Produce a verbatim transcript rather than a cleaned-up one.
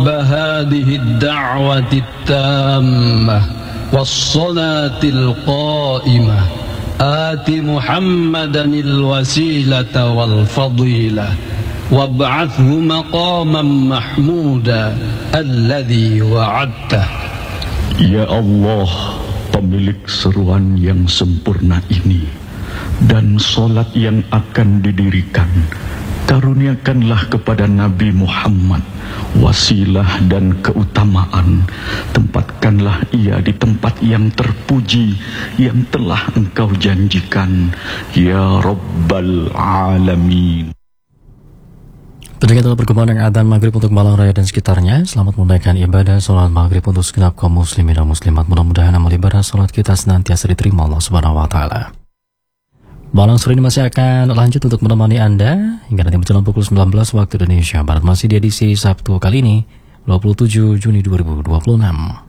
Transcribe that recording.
هذه الدعوة التامة والصلاة القائمة آت محمدا الوسيلة والفضيلة وابعثه مقاما محمودا الذي وعدته. Ya Allah, pemilik seruan yang sempurna ini dan solat yang akan didirikan, karuniakanlah kepada Nabi Muhammad wasilah dan keutamaan. Tempatkanlah ia di tempat yang terpuji yang telah Engkau janjikan, ya Rabbal Alamin. Pendengar telah berkumandang adzan maghrib untuk Malang Raya dan sekitarnya. Selamat menunaikan ibadah sholat maghrib untuk segenap kaum muslimin dan muslimat. Mudah-mudahan amal ibadah sholat kita senantiasa diterima Allah Subhanahu Wa Taala. Malang sore ini masih akan lanjut untuk menemani Anda hingga nanti menjelang pukul sembilan belas waktu Indonesia Barat, masih di edisi Sabtu kali ini dua puluh tujuh Juni dua ribu dua puluh enam.